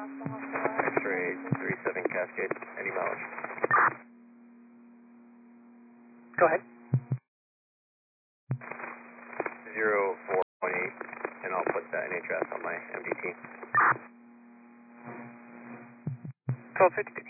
X-ray 37 Cascade, any mileage? Go ahead. 0418, and I'll put that NHS on my MDT. 1252.